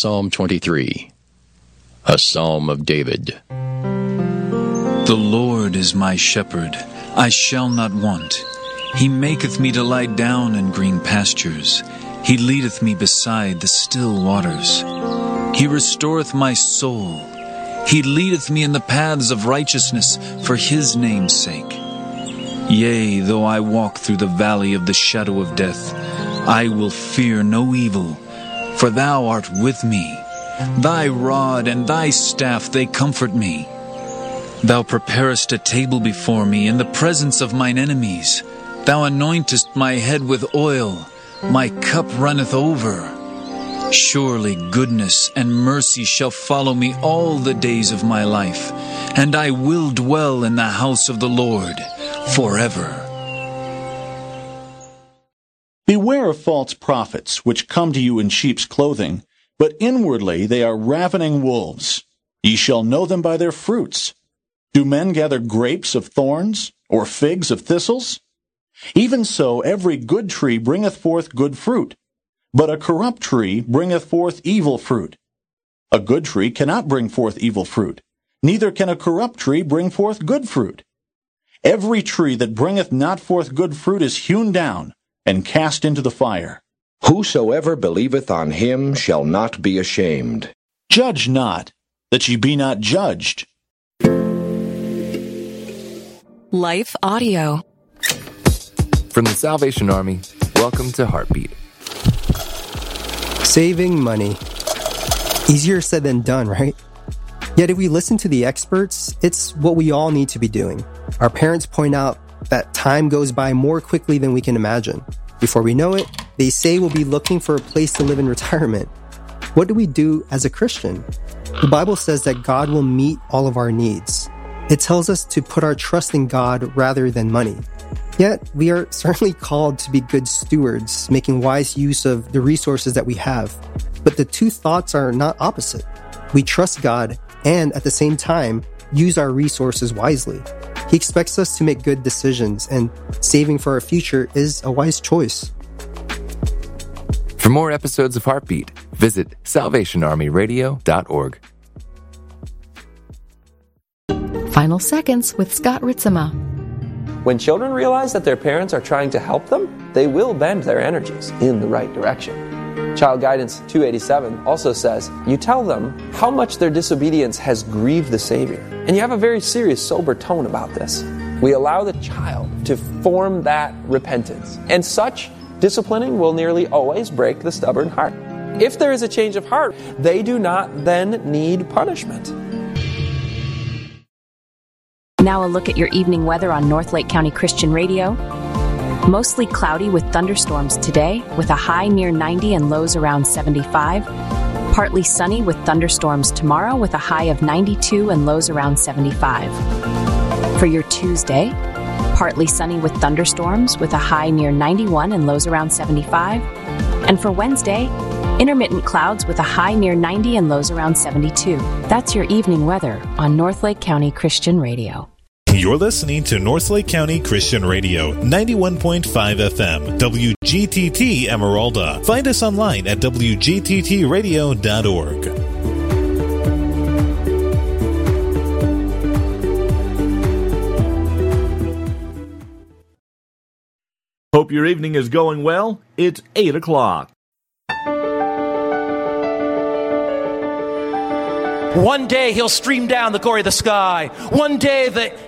Psalm 23, a psalm of David. The Lord is my shepherd, I shall not want. He maketh me to lie down in green pastures. He leadeth me beside the still waters. He restoreth my soul. He leadeth me in the paths of righteousness for his name's sake. Yea, though I walk through the valley of the shadow of death, I will fear no evil, for thou art with me. Thy rod and thy staff, they comfort me. Thou preparest a table before me in the presence of mine enemies. Thou anointest my head with oil. My cup runneth over. Surely goodness and mercy shall follow me all the days of my life, and I will dwell in the house of the Lord forever. Beware of false prophets, which come to you in sheep's clothing, but inwardly they are ravening wolves. Ye shall know them by their fruits. Do men gather grapes of thorns, or figs of thistles? Even so every good tree bringeth forth good fruit, but a corrupt tree bringeth forth evil fruit. A good tree cannot bring forth evil fruit, neither can a corrupt tree bring forth good fruit. Every tree that bringeth not forth good fruit is hewn down, and cast into the fire. Whosoever believeth on him shall not be ashamed. Judge not, that ye be not judged. Life Audio. From the Salvation Army, welcome to Heartbeat. Saving money. Easier said than done, right? Yet if we listen to the experts, it's what we all need to be doing. Our parents point out that time goes by more quickly than we can imagine. Before we know it, they say we'll be looking for a place to live in retirement. What do we do as a Christian? The Bible says that God will meet all of our needs. It tells us to put our trust in God rather than money. Yet, we are certainly called to be good stewards, making wise use of the resources that we have. But the two thoughts are not opposite. We trust God and, at the same time, use our resources wisely. He expects us to make good decisions, and saving for our future is a wise choice. For more episodes of Heartbeat, visit salvationarmyradio.org. Final Seconds with Scott Ritzema. When children realize that their parents are trying to help them, they will bend their energies in the right direction. Child Guidance 287 also says, you tell them how much their disobedience has grieved the Savior. And you have a very serious, sober tone about this. We allow the child to form that repentance. And such disciplining will nearly always break the stubborn heart. If there is a change of heart, they do not then need punishment. Now a look at your evening weather on North Lake County Christian Radio. Mostly cloudy with thunderstorms today, with a high near 90 and lows around 75. Partly sunny with thunderstorms tomorrow, with a high of 92 and lows around 75. For your Tuesday, partly sunny with thunderstorms, with a high near 91 and lows around 75. And for Wednesday, intermittent clouds with a high near 90 and lows around 72. That's your evening weather on North Lake County Christian Radio. You're listening to North Lake County Christian Radio, 91.5 FM, WGTT Emeralda. Find us online at WGTTradio.org. Hope your evening is going well. It's 8 o'clock. One day he'll stream down the glory of the sky. One day the